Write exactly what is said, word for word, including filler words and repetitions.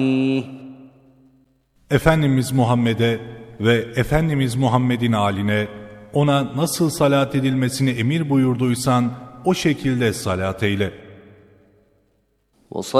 Efendimiz Muhammed'e ve Efendimiz Muhammed'in âline, ona nasıl salat edilmesini emir buyurduysan o şekilde salat eyle.